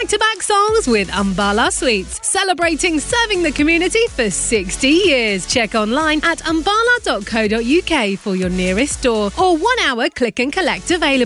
back-to-back songs with Umbala Sweets, celebrating serving the community for 60 years. Check online at umbala.co.uk for your nearest store or 1 hour click and collect available.